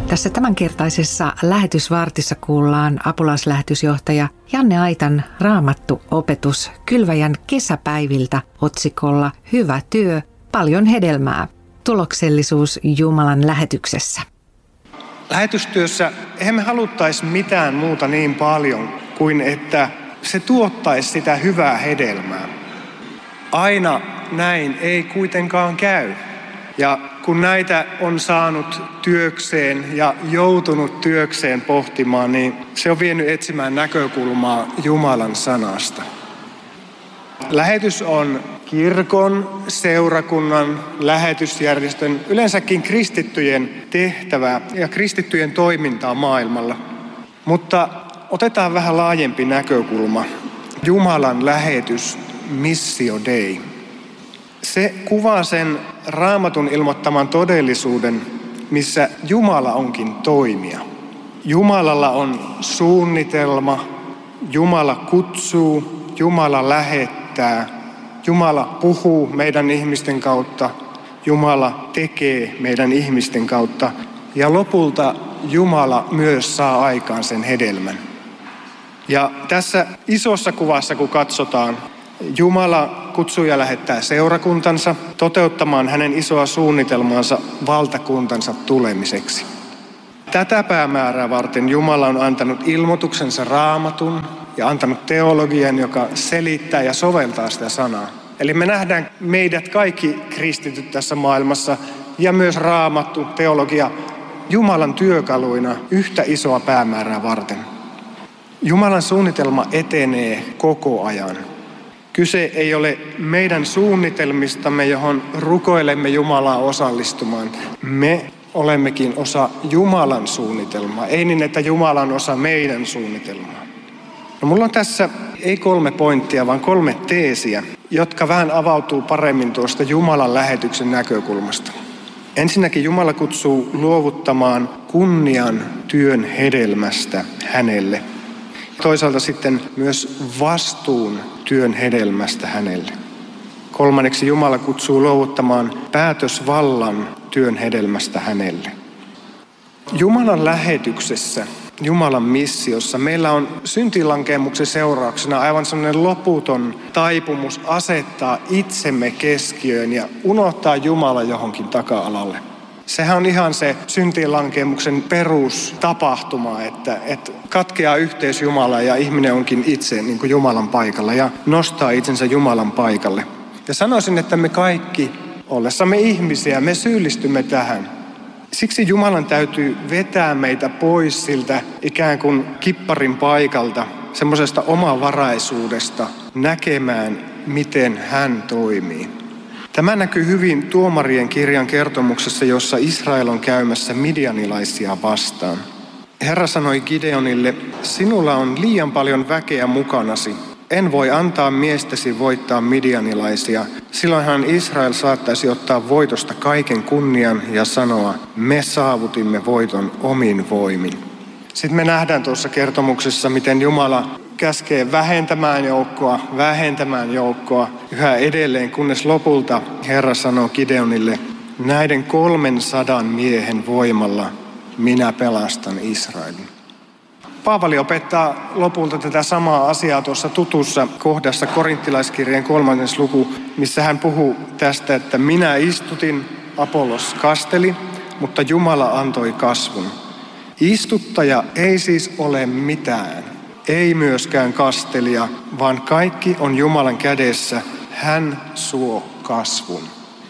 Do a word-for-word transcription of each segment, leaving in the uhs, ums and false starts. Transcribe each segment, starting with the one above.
Tässä tämänkertaisessa lähetysvartissa kuullaan apulaislähetysjohtaja Janne Aitan raamattuopetus Kylväjän kesäpäiviltä otsikolla Hyvä työ, paljon hedelmää. Tuloksellisuus Jumalan lähetyksessä. Lähetystyössä eihän me haluttaisi mitään muuta niin paljon kuin että se tuottaisi sitä hyvää hedelmää. Aina näin ei kuitenkaan käy. Ja kun näitä on saanut työkseen ja joutunut työkseen pohtimaan, niin se on vienyt etsimään näkökulmaa Jumalan sanasta. Lähetys on kirkon, seurakunnan, lähetysjärjestön, yleensäkin kristittyjen tehtävä ja kristittyjen toimintaa maailmalla. Mutta otetaan vähän laajempi näkökulma. Jumalan lähetys, Missio Dei. Se kuvaa sen Raamatun ilmoittaman todellisuuden, missä Jumala onkin toimija. Jumalalla on suunnitelma, Jumala kutsuu, Jumala lähettää, Jumala puhuu meidän ihmisten kautta, Jumala tekee meidän ihmisten kautta ja lopulta Jumala myös saa aikaan sen hedelmän. Ja tässä isossa kuvassa, kun katsotaan, Jumala kutsuu ja lähettää seurakuntansa toteuttamaan hänen isoa suunnitelmaansa valtakuntansa tulemiseksi. Tätä päämäärää varten Jumala on antanut ilmoituksensa Raamatun ja antanut teologian, joka selittää ja soveltaa sitä sanaa. Eli me nähdään meidät kaikki kristityt tässä maailmassa ja myös Raamattu, teologia, Jumalan työkaluina yhtä isoa päämäärää varten. Jumalan suunnitelma etenee koko ajan. Kyse ei ole meidän suunnitelmistamme, johon rukoilemme Jumalaa osallistumaan. Me olemmekin osa Jumalan suunnitelmaa, ei niin, että Jumala on osa meidän suunnitelmaa. No, mulla on tässä ei kolme pointtia, vaan kolme teesiä, jotka vähän avautuu paremmin tuosta Jumalan lähetyksen näkökulmasta. Ensinnäkin Jumala kutsuu luovuttamaan kunnian työn hedelmästä hänelle. Toisaalta sitten myös vastuun työn hedelmästä hänelle. Kolmanneksi Jumala kutsuu luovuttamaan päätösvallan työn hedelmästä hänelle. Jumalan lähetyksessä, Jumalan missiossa, meillä on syntilankeemuksen seurauksena aivan sellainen loputon taipumus asettaa itsemme keskiöön ja unohtaa Jumala johonkin taka-alalle. Sehän on ihan se syntilankeemuksen perustapahtuma, että, että katkeaa yhteys Jumalaan ja ihminen onkin itse niin kuin Jumalan paikalla ja nostaa itsensä Jumalan paikalle. Ja sanoisin, että me kaikki, ollessamme ihmisiä, me syyllistymme tähän. Siksi Jumalan täytyy vetää meitä pois siltä ikään kuin kipparin paikalta, semmoisesta omavaraisuudesta näkemään, miten hän toimii. Tämä näkyy hyvin Tuomarien kirjan kertomuksessa, jossa Israel on käymässä midianilaisia vastaan. Herra sanoi Gideonille, sinulla on liian paljon väkeä mukanasi. En voi antaa miestäsi voittaa midianilaisia. Silloinhan Israel saattaisi ottaa voitosta kaiken kunnian ja sanoa, me saavutimme voiton omin voimin. Sitten me nähdään tuossa kertomuksessa, miten Jumala käskee vähentämään joukkoa, vähentämään joukkoa yhä edelleen, kunnes lopulta Herra sanoo Gideonille, näiden kolmen sadan miehen voimalla minä pelastan Israelin. Paavali opettaa lopulta tätä samaa asiaa tuossa tutussa kohdassa Korinttilaiskirjeen kolmannes luku, missä hän puhuu tästä, että minä istutin, Apollos kasteli, mutta Jumala antoi kasvun. Istuttaja ei siis ole mitään, ei myöskään kastelija, vaan kaikki on Jumalan kädessä, hän suo kasvun.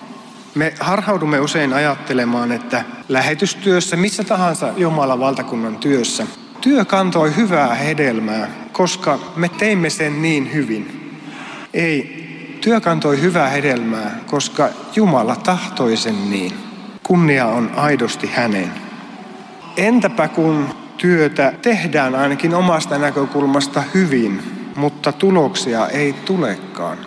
Me harhaudumme usein ajattelemaan, että lähetystyössä, missä tahansa Jumalan valtakunnan työssä, työ kantoi hyvää hedelmää, koska me teimme sen niin hyvin. Ei, työ kantoi hyvää hedelmää, koska Jumala tahtoi sen niin. Kunnia on aidosti hänen. Entäpä kun työtä tehdään ainakin omasta näkökulmasta hyvin, mutta tuloksia ei tulekaan?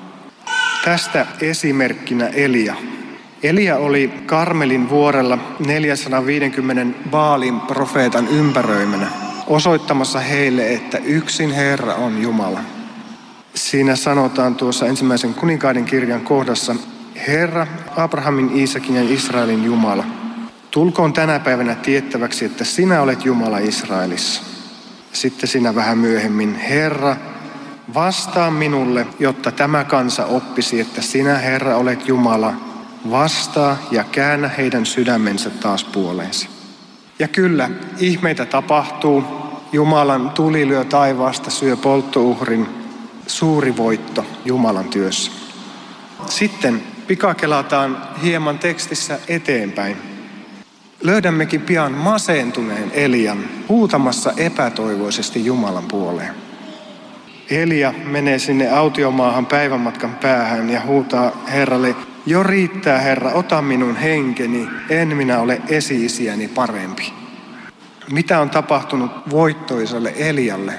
Tästä esimerkkinä Elia. Elia oli Karmelin vuorella neljäsataaviisikymmentä Baalin profeetan ympäröimänä, osoittamassa heille, että yksin Herra on Jumala. Siinä sanotaan tuossa ensimmäisen kuninkaiden kirjan kohdassa, Herra, Abrahamin, Iisakin ja Israelin Jumala. tulkoon tänä päivänä tiettäväksi, että sinä olet Jumala Israelissa. Sitten sinä vähän myöhemmin, Herra, vastaa minulle, jotta tämä kansa oppisi, että sinä, Herra, olet Jumala. Vastaa ja käännä heidän sydämensä taas puoleensi. Ja kyllä, ihmeitä tapahtuu. Jumalan tuli lyö taivaasta, syö polttouhrin. Suuri voitto Jumalan työssä. Sitten pikakelataan hieman tekstissä eteenpäin. Löydämmekin pian masentuneen Elian huutamassa epätoivoisesti Jumalan puoleen. Elia menee sinne autiomaahan päivänmatkan päähän ja huutaa Herralle, jo riittää Herra, ota minun henkeni, en minä ole esi-isiäni parempi. Mitä on tapahtunut voittoisalle Elialle?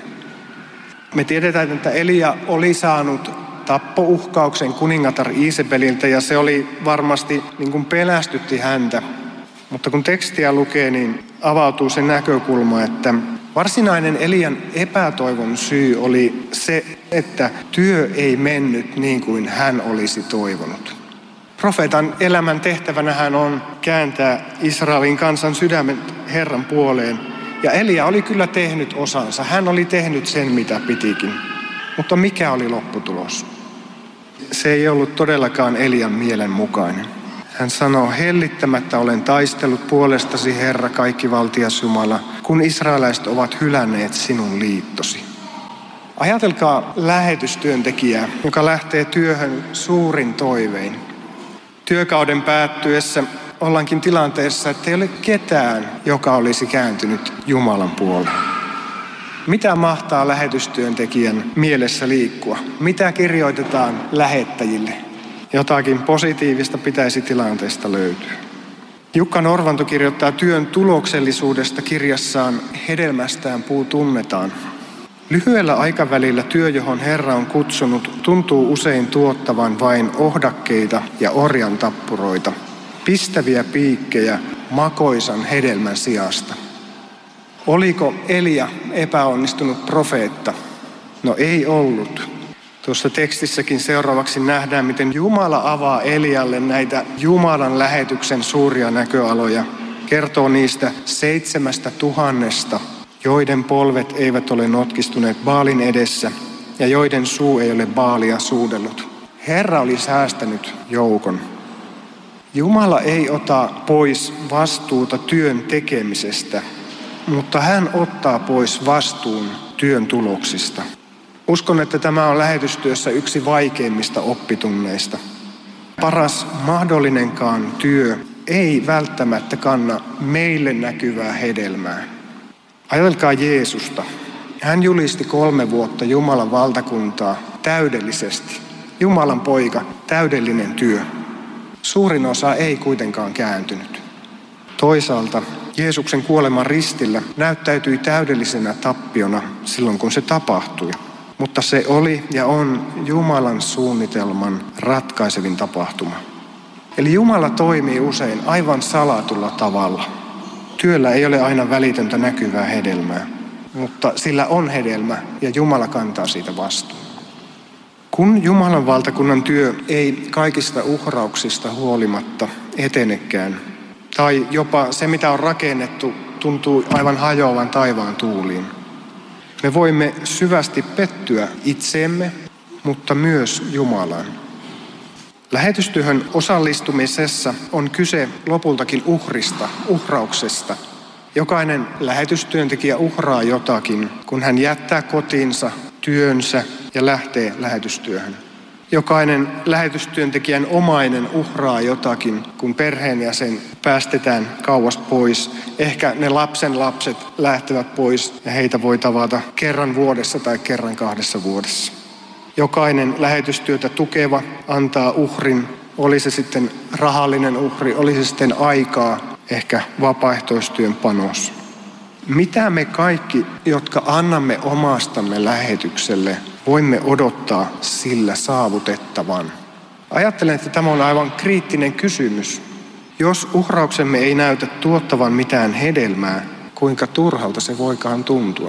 Me tiedetään, että Elia oli saanut tappouhkauksen kuningatar Iisebeliltä ja se oli varmasti niin kuin pelästytti häntä. Mutta kun tekstiä lukee, niin avautuu se näkökulma, että varsinainen Elian epätoivon syy oli se, että työ ei mennyt niin kuin hän olisi toivonut. Profeetan elämän tehtävänä hän on kääntää Israelin kansan sydämet Herran puoleen. Ja Elia oli kyllä tehnyt osansa. Hän oli tehnyt sen, mitä pitikin. Mutta mikä oli lopputulos? Se ei ollut todellakaan Elian mielen mukainen. Hän sanoo, hellittämättä olen taistellut puolestasi, Herra, kaikkivaltias Jumala, kun israelaiset ovat hylänneet sinun liittosi. Ajatelkaa lähetystyöntekijää, joka lähtee työhön suurin toivein. Työkauden päättyessä ollaankin tilanteessa, että ei ole ketään, joka olisi kääntynyt Jumalan puoleen. Mitä mahtaa lähetystyöntekijän mielessä liikkua? Mitä kirjoitetaan lähettäjille? Jotakin positiivista pitäisi tilanteesta löytyä. Jukka Norvanto kirjoittaa työn tuloksellisuudesta kirjassaan Hedelmästään puu tunnetaan. Lyhyellä aikavälillä työ, johon Herra on kutsunut, tuntuu usein tuottavan vain ohdakkeita ja orjan tappuroita, pistäviä piikkejä makoisan hedelmän sijasta. Oliko Elia epäonnistunut profeetta? No ei ollut. Tuossa tekstissäkin seuraavaksi nähdään, miten Jumala avaa Elialle näitä Jumalan lähetyksen suuria näköaloja. Kertoo niistä seitsemästä tuhannesta, joiden polvet eivät ole notkistuneet Baalin edessä ja joiden suu ei ole Baalia suudellut. Herra oli säästänyt joukon. Jumala ei ota pois vastuuta työn tekemisestä, mutta hän ottaa pois vastuun työn tuloksista. Uskon, että tämä on lähetystyössä yksi vaikeimmista oppitunneista. Paras mahdollinenkaan työ ei välttämättä kanna meille näkyvää hedelmää. Ajatelkaa Jeesusta. Hän julisti kolme vuotta Jumalan valtakuntaa täydellisesti. Jumalan poika, täydellinen työ. Suurin osa ei kuitenkaan kääntynyt. Toisaalta Jeesuksen kuolema ristillä näyttäytyi täydellisenä tappiona silloin, kun se tapahtui. Mutta se oli ja on Jumalan suunnitelman ratkaisevin tapahtuma. Eli Jumala toimii usein aivan salatulla tavalla. Työllä ei ole aina välitöntä näkyvää hedelmää, mutta sillä on hedelmä ja Jumala kantaa siitä vastuun. Kun Jumalan valtakunnan työ ei kaikista uhrauksista huolimatta etenekään, tai jopa se mitä on rakennettu tuntuu aivan hajoavan taivaan tuuliin, me voimme syvästi pettyä itseemme, mutta myös Jumalaan. Lähetystyöhön osallistumisessa on kyse lopultakin uhrista, uhrauksesta. Jokainen lähetystyöntekijä uhraa jotakin, kun hän jättää kotinsa, työnsä ja lähtee lähetystyöhön. Jokainen lähetystyöntekijän omainen uhraa jotakin, kun perheenjäsen päästetään kauas pois. Ehkä ne lapsen lapset lähtevät pois ja heitä voi tavata kerran vuodessa tai kerran kahdessa vuodessa. Jokainen lähetystyötä tukeva antaa uhrin, oli se sitten rahallinen uhri, oli se sitten aikaa, ehkä vapaaehtoistyön panos. Mitä me kaikki, jotka annamme omastamme lähetykselle, voimme odottaa sillä saavutettavan? Ajattelen, että tämä on aivan kriittinen kysymys. Jos uhrauksemme ei näytä tuottavan mitään hedelmää, kuinka turhalta se voikaan tuntua?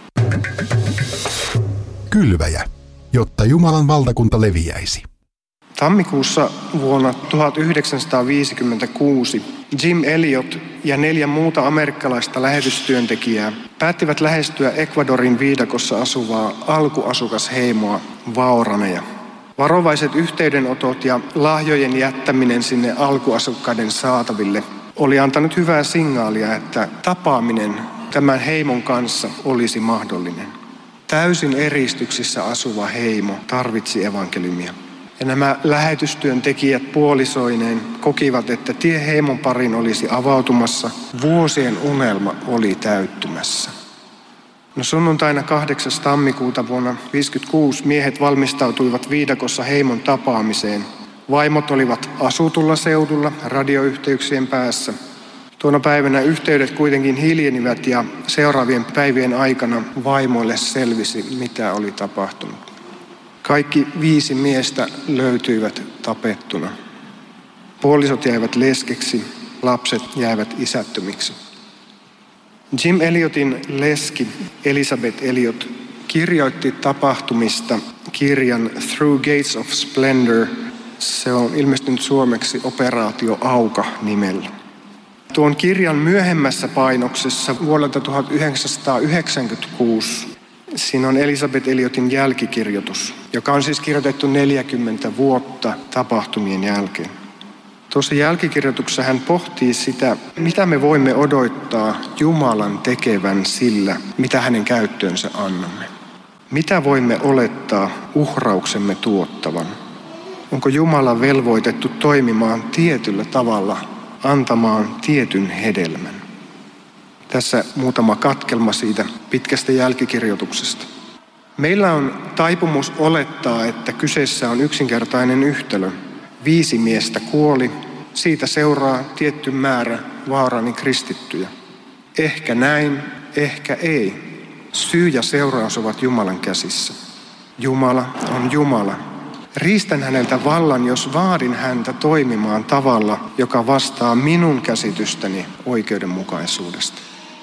Kylväjä, jotta Jumalan valtakunta leviäisi. Tammikuussa vuonna tuhatyhdeksänsataaviisikymmentäkuusi Jim Elliot ja neljä muuta amerikkalaista lähetystyöntekijää päättivät lähestyä Ecuadorin viidakossa asuvaa alkuasukasheimoa Waoraneja. Varovaiset yhteydenotot ja lahjojen jättäminen sinne alkuasukkaiden saataville oli antanut hyvää signaalia, että tapaaminen tämän heimon kanssa olisi mahdollinen. Täysin eristyksissä asuva heimo tarvitsi evankeliumia. Ja nämä lähetystyöntekijät puolisoineen kokivat, että tie heimon parin olisi avautumassa, vuosien unelma oli täyttymässä. No sunnuntaina kahdeksas tammikuuta vuonna tuhatyhdeksänsataaviisikymmentäkuusi miehet valmistautuivat viidakossa heimon tapaamiseen. Vaimot olivat asutulla seudulla radioyhteyksien päässä. Tuona päivänä yhteydet kuitenkin hiljenivät ja seuraavien päivien aikana vaimoille selvisi, mitä oli tapahtunut. Kaikki viisi miestä löytyivät tapettuna. Puolisot jäivät leskeksi, lapset jäivät isättömiksi. Jim Elliotin leski Elisabeth Elliot kirjoitti tapahtumista kirjan Through Gates of Splendor. Se on ilmestynyt suomeksi Operaatio Auka nimellä. Tuon kirjan myöhemmässä painoksessa vuodelta tuhatyhdeksänsataayhdeksänkymmentäkuusi siinä on Elisabeth Elliotin jälkikirjoitus, joka on siis kirjoitettu neljäkymmentä vuotta tapahtumien jälkeen. Tuossa jälkikirjoituksessa hän pohtii sitä, mitä me voimme odottaa Jumalan tekevän sillä, mitä hänen käyttöönsä annamme. Mitä voimme olettaa uhrauksemme tuottavan? Onko Jumala velvoitettu toimimaan tietyllä tavalla, antamaan tietyn hedelmän? Tässä muutama katkelma siitä pitkästä jälkikirjoituksesta. Meillä on taipumus olettaa, että kyseessä on yksinkertainen yhtälö. Viisi miestä kuoli, siitä seuraa tietty määrä Waoranin kristittyjä. Ehkä näin, ehkä ei. Syy ja seuraus ovat Jumalan käsissä. Jumala on Jumala. Riistän häneltä vallan, jos vaadin häntä toimimaan tavalla, joka vastaa minun käsitystäni oikeudenmukaisuudesta.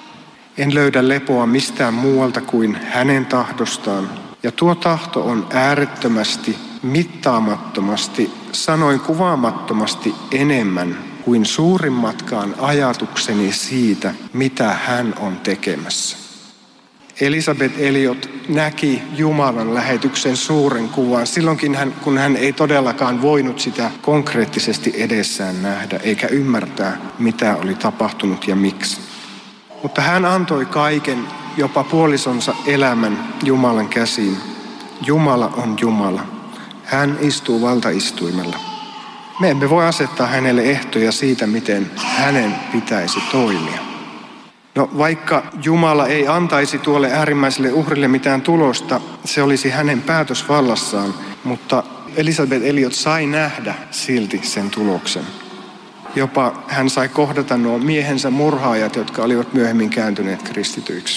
En löydä lepoa mistään muualta kuin hänen tahdostaan, ja tuo tahto on äärettömästi, mittaamattomasti, sanoin kuvaamattomasti enemmän kuin suurimmatkaan ajatukseni siitä, mitä hän on tekemässä. Elisabeth Elliot näki Jumalan lähetyksen suuren kuvan silloinkin, hän, kun hän ei todellakaan voinut sitä konkreettisesti edessään nähdä, eikä ymmärtää, mitä oli tapahtunut ja miksi. Mutta hän antoi kaiken, jopa puolisonsa elämän Jumalan käsiin. Jumala on Jumala. Hän istuu valtaistuimella. Me emme voi asettaa hänelle ehtoja siitä, miten hänen pitäisi toimia. No vaikka Jumala ei antaisi tuolle äärimmäiselle uhrille mitään tulosta, se olisi hänen päätösvallassaan, mutta Elisabeth Elliot sai nähdä silti sen tuloksen. Jopa hän sai kohdata nuo miehensä murhaajat, jotka olivat myöhemmin kääntyneet kristityiksi.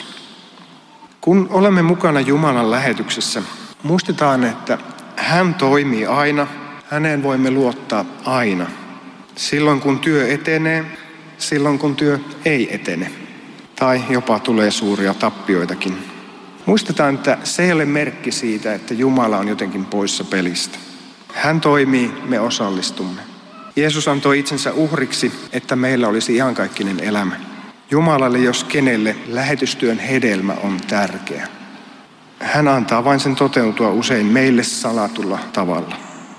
Kun olemme mukana Jumalan lähetyksessä, muistetaan, että hän toimii aina, häneen voimme luottaa aina. Silloin kun työ etenee, silloin kun työ ei etene. Tai jopa tulee suuria tappioitakin. Muistetaan, että se ei ole merkki siitä, että Jumala on jotenkin poissa pelistä. Hän toimii, me osallistumme. Jeesus antoi itsensä uhriksi, että meillä olisi iankaikkinen elämä. Jumalalle, jos kenelle, lähetystyön hedelmä on tärkeä. Hän antaa vain sen toteutua usein meille salatulla tavalla.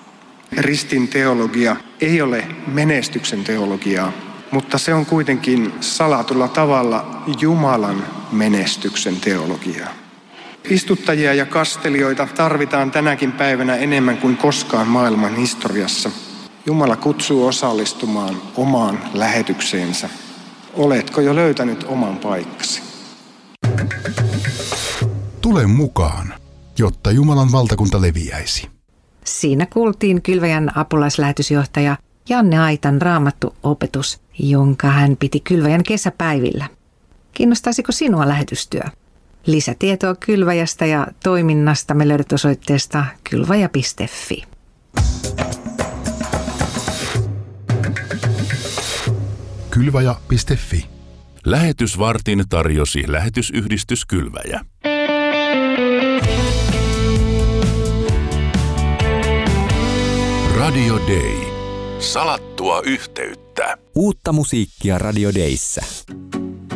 Ristin teologia ei ole menestyksen teologiaa, mutta se on kuitenkin salatulla tavalla Jumalan menestyksen teologiaa. Istuttajia ja kastelijoita tarvitaan tänäkin päivänä enemmän kuin koskaan maailman historiassa. Jumala kutsuu osallistumaan omaan lähetykseensä. Oletko jo löytänyt oman paikkasi? Tule mukaan, jotta Jumalan valtakunta leviäisi. Siinä kuultiin Kylväjän apulaislähetysjohtaja Janne Aitan raamattuopetus, jonka hän piti Kylväjän kesäpäivillä. Kiinnostaisiko sinua lähetystyö? Lisätietoa Kylväjästä ja toiminnasta me löydät osoitteesta kylvaja piste fi. kylvaja piste fi. Lähetysvartin tarjosi lähetysyhdistys Kylväjä. Radio Day. Salattua yhteyttä. Uutta musiikkia Radio Dayssä.